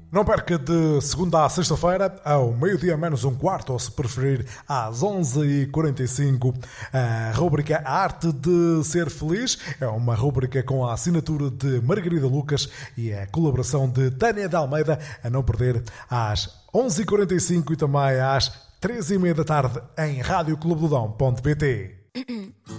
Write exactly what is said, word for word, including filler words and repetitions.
Não perca de segunda à sexta-feira, ao meio-dia menos um quarto, ou se preferir, às onze e quarenta e cinco, a rúbrica Arte de Ser Feliz. É uma rúbrica com a assinatura de Margarida Lucas e a colaboração de Tânia de Almeida, a não perder às onze e quarenta e cinco e também às treze e meia da tarde em rádio clube do dão ponto pt.